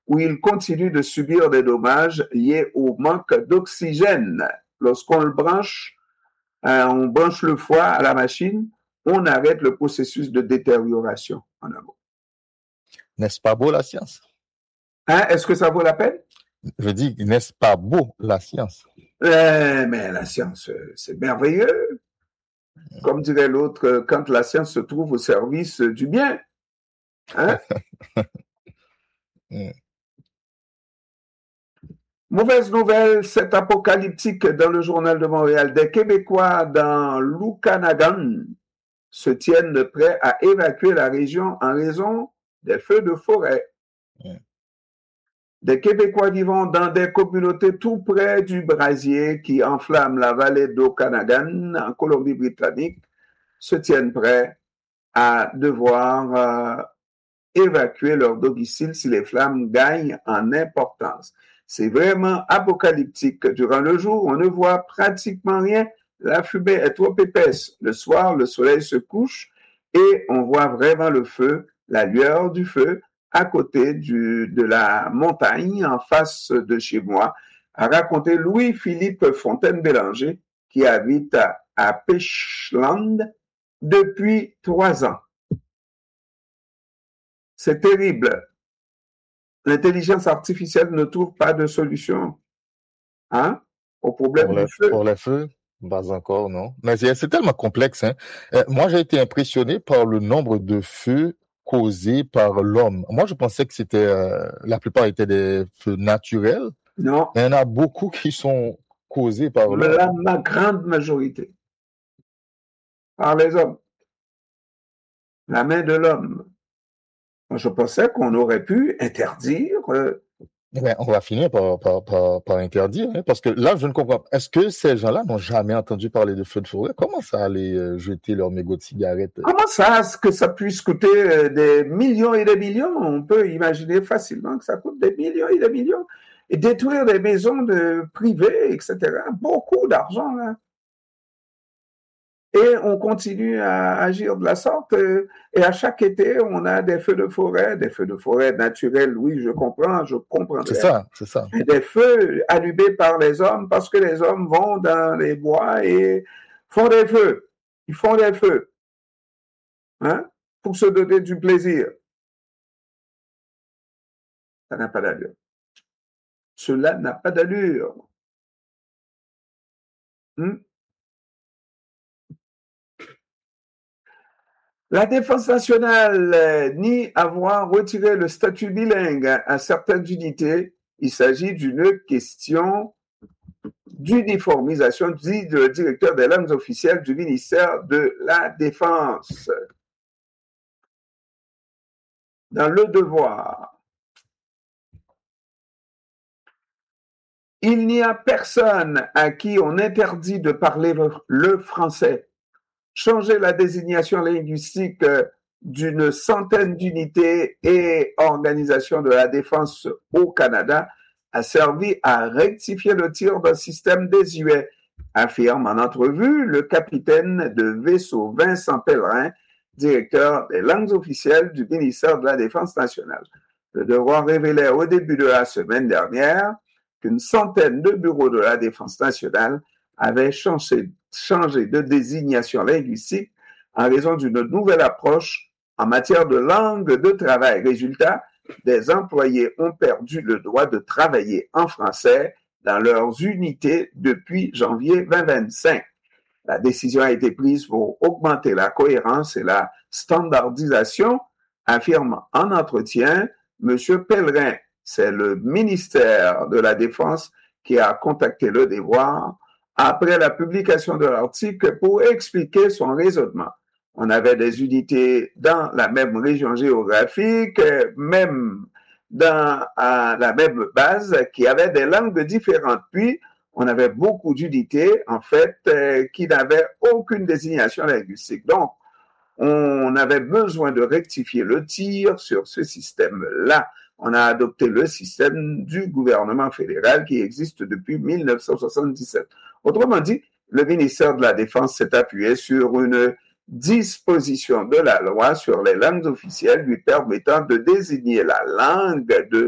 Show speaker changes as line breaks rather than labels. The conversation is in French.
où ils continuent de subir des dommages liés au manque d'oxygène. Lorsqu'on le branche, on branche le foie à la machine, on arrête le processus de détérioration en amont.
N'est-ce pas beau la science?
Est-ce que ça vaut la peine?
Je dis, n'est-ce pas beau la science?
Mais la science, c'est merveilleux. Comme dirait l'autre, quand la science se trouve au service du bien. Hein? Mauvaise nouvelle, c'est apocalyptique dans le Journal de Montréal. Des Québécois dans l'Okanagan se tiennent prêts à évacuer la région en raison des feux de forêt. Des Québécois vivant dans des communautés tout près du brasier qui enflamme la vallée d'Okanagan en Colombie-Britannique se tiennent prêts à devoir évacuer leur domicile si les flammes gagnent en importance. C'est vraiment apocalyptique. Durant le jour, on ne voit pratiquement rien. La fumée est trop épaisse. Le soir, le soleil se couche et on voit vraiment le feu, la lueur du feu à côté de la montagne en face de chez moi, a raconté Louis-Philippe Fontaine-Bélanger qui habite à Peachland depuis 3 ans. C'est terrible. L'intelligence artificielle ne trouve pas de solution au problème du feu.
Pour les feux, pas encore, non. Mais c'est tellement complexe. Moi, j'ai été impressionné par le nombre de feux causés par l'homme. Moi, je pensais que la plupart étaient des feux naturels.
Non.
Mais il y en a beaucoup qui sont causés par l'homme.
La grande majorité. Par les hommes. La main de l'homme. Je pensais qu'on aurait pu interdire.
On va finir par interdire, parce que là, je ne comprends pas. Est-ce que ces gens-là n'ont jamais entendu parler de feux de forêt? Comment ça allait jeter leur mégot de cigarette?
Comment ça, que ça puisse coûter des millions et des millions? On peut imaginer facilement que ça coûte des millions et des millions. Et détruire des maisons privées, etc. Beaucoup d'argent, là. Et on continue à agir de la sorte. Et à chaque été, on a des feux de forêt naturels. Oui, je comprends.
C'est ça.
Et des feux allumés par les hommes parce que les hommes vont dans les bois et font des feux. Ils font des feux. Pour se donner du plaisir. Ça n'a pas d'allure. Cela n'a pas d'allure. La Défense nationale nie avoir retiré le statut bilingue à certaines unités. Il s'agit d'une question d'uniformisation, dit le directeur des langues officielles du ministère de la Défense. Dans Le Devoir, il n'y a personne à qui on interdit de parler le français. Changer la désignation linguistique d'une centaine d'unités et organisations de la défense au Canada a servi à rectifier le tir d'un système désuet, affirme en entrevue le capitaine de vaisseau Vincent Pellerin, directeur des langues officielles du ministère de la Défense nationale. Le Devoir révélait au début de la semaine dernière qu'une centaine de bureaux de la Défense nationale avaient changé de désignation linguistique en raison d'une nouvelle approche en matière de langue de travail. Résultat, des employés ont perdu le droit de travailler en français dans leurs unités depuis janvier 2025. La décision a été prise pour augmenter la cohérence et la standardisation, affirme en entretien M. Pellerin. C'est le ministère de la Défense qui a contacté Le Devoir après la publication de l'article pour expliquer son raisonnement. On avait des unités dans la même région géographique, même dans la même base, qui avaient des langues différentes. Puis, on avait beaucoup d'unités, en fait, qui n'avaient aucune désignation linguistique. Donc, on avait besoin de rectifier le tir sur ce système-là. On a adopté le système du gouvernement fédéral qui existe depuis 1977. Autrement dit, le ministère de la Défense s'est appuyé sur une disposition de la loi sur les langues officielles lui permettant de désigner la langue de